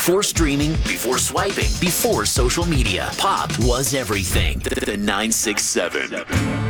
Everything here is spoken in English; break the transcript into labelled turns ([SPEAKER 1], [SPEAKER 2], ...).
[SPEAKER 1] Before streaming, before swiping, before social media, pop was everything. The 967.